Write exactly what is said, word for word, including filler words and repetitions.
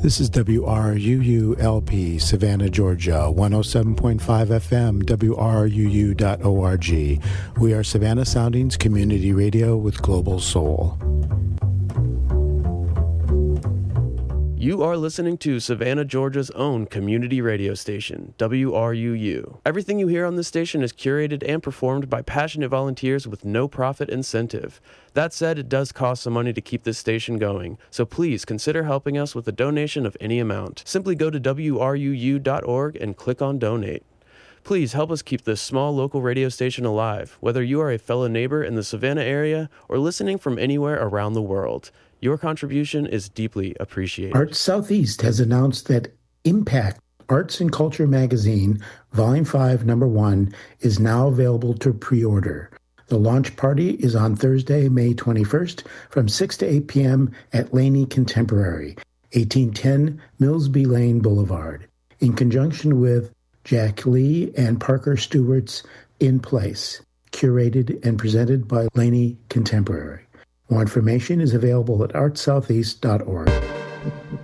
This is W R U U L P, Savannah, Georgia, one oh seven point five F M, W R U U dot org. We are Savannah Soundings Community Radio with Global Soul. You are listening to Savannah, Georgia's own community radio station, W R U U. Everything you hear on this station is curated and performed by passionate volunteers with no profit incentive. That said, it does cost some money to keep this station going, so please consider helping us with a donation of any amount. Simply go to W R U U dot org and click on Donate. Please help us keep this small local radio station alive, whether you are a fellow neighbor in the Savannah area or listening from anywhere around the world. Your contribution is deeply appreciated. Arts Southeast has announced that Impact Arts and Culture Magazine, Volume five, Number one, is now available to pre-order. The launch party is on Thursday, May twenty-first, from six to eight p.m. at Laney Contemporary, eighteen ten Millsby Lane Boulevard, in conjunction with Jack Lee and Parker Stewart's In Place, curated and presented by Laney Contemporary. More information is available at arts southeast dot org.